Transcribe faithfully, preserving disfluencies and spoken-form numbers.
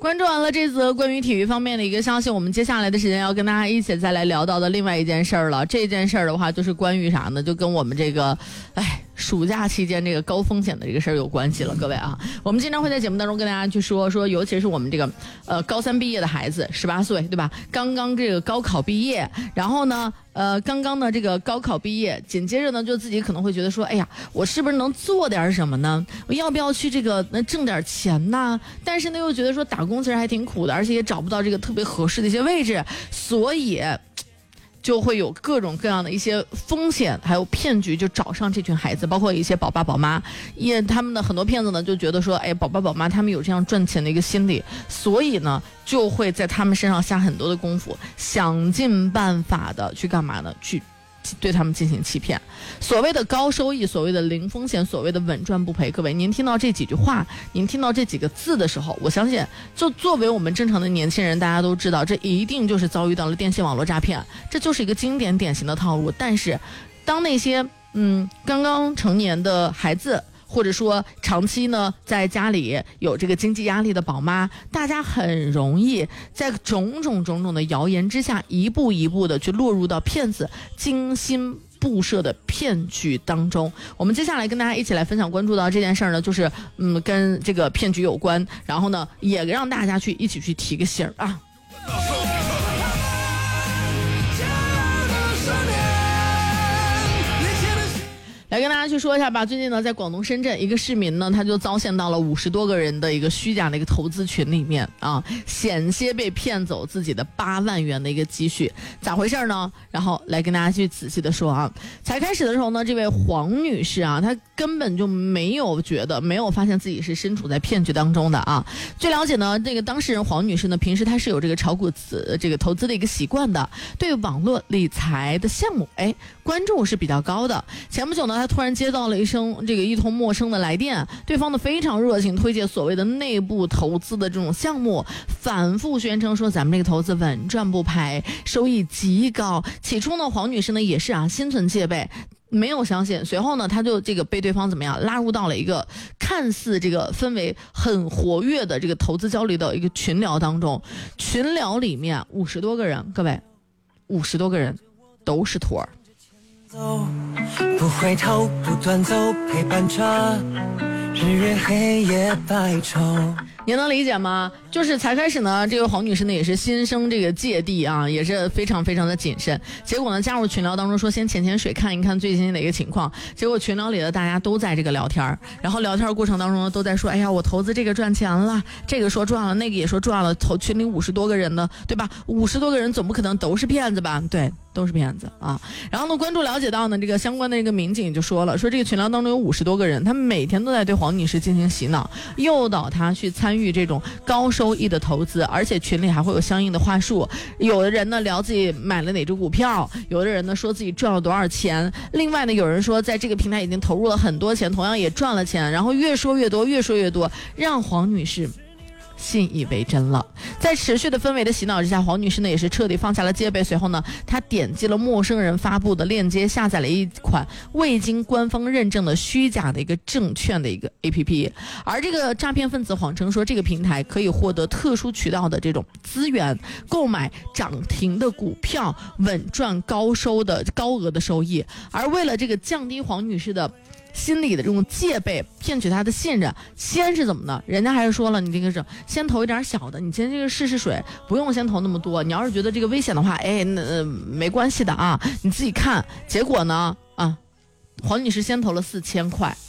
关注完了这则关于体育方面的一个消息，我们接下来的时间要跟大家一起再来聊到的另外一件事儿了。这件事儿的话，就是关于啥呢？就跟我们这个，哎。暑假期间这个高风险的这个事儿有关系了，各位啊，我们经常会在节目当中跟大家去说说，尤其是我们这个呃高三毕业的孩子，十八岁对吧？刚刚这个高考毕业，然后呢呃刚刚呢这个高考毕业，紧接着呢就自己可能会觉得说，哎呀，我是不是能做点什么呢？我要不要去这个那挣点钱呢？但是呢又觉得说打工其实还挺苦的，而且也找不到这个特别合适的一些位置，所以就会有各种各样的一些风险，还有骗局，就找上这群孩子，包括一些宝爸宝妈，因为他们的很多骗子呢就觉得说，哎，宝爸宝妈他们有这样赚钱的一个心理，所以呢就会在他们身上下很多的功夫，想尽办法的去干嘛呢？去对他们进行欺骗。所谓的高收益，所谓的零风险，所谓的稳赚不赔，各位您听到这几句话，您听到这几个字的时候，我相信就作为我们正常的年轻人，大家都知道这一定就是遭遇到了电信网络诈骗，这就是一个经典典型的套路。但是当那些嗯刚刚成年的孩子，或者说长期呢在家里有这个经济压力的宝妈，大家很容易在种种种种的谣言之下，一步一步的去落入到骗子精心布设的骗局当中。我们接下来跟大家一起来分享关注到这件事儿呢，就是嗯跟这个骗局有关，然后呢也让大家去一起去提个醒啊。来跟大家去说一下吧，最近呢在广东深圳，一个市民呢他就遭陷到了五十多个人的一个虚假的一个投资群里面啊，险些被骗走自己的八万元的一个积蓄，咋回事呢？然后来跟大家去仔细的说啊。才开始的时候呢，这位黄女士啊，她根本就没有觉得，没有发现自己是身处在骗局当中的啊。据了解呢，这个当事人黄女士呢，平时她是有这个炒股资这个投资的一个习惯的，对网络理财的项目，哎，关注是比较高的。前不久呢，她突然接到了一声这个一通陌生的来电，对方呢非常热情，推荐所谓的内部投资的这种项目，反复宣称说咱们这个投资稳赚不赔，收益极高。起初呢，黄女士呢也是啊心存戒备，没有相信。随后呢，她就这个被对方怎么样拉入到了一个看似这个氛围很活跃的这个投资交流的一个群聊当中。群聊里面五十多个人，各位，五十多个人都是托儿。 不回头，不断走，陪伴着日月黑夜白昼。 您能理解吗？就是才开始呢，这个黄女士呢也是心生这个芥蒂啊，也是非常非常的谨慎。结果呢，加入群聊当中说先潜潜水，看一看最新的一个情况。结果群聊里的大家都在这个聊天，然后聊天过程当中呢都在说，哎呀，我投资这个赚钱了，这个说赚了，那个也说赚了。投群里五十多个人呢，对吧？五十多个人总不可能都是骗子吧？对，都是骗子啊。然后呢，关注了解到呢，这个相关的这个民警就说了，说这个群聊当中有五十多个人，他们每天都在对黄女士进行洗脑，诱导她去参与这种高收益的投资，而且群里还会有相应的话术。有的人呢聊自己买了哪只股票，有的人呢说自己赚了多少钱，另外呢有人说在这个平台已经投入了很多钱，同样也赚了钱，然后越说越多，越说越多，让黄女士信以为真了。在持续的氛围的洗脑之下，黄女士呢也是彻底放下了戒备。随后呢，她点击了陌生人发布的链接，下载了一款未经官方认证的虚假的一个证券的一个 A P P。而这个诈骗分子谎称说，这个平台可以获得特殊渠道的这种资源，购买涨停的股票，稳赚高收的高额的收益。而为了这个降低黄女士的心理的这种戒备，骗取他的信任，先是怎么呢？人家还是说了，你这个是先投一点小的，你先这个试试水，不用先投那么多。你要是觉得这个危险的话，哎，那、呃、没关系的啊，你自己看。结果呢，啊，黄女士先投了四千块，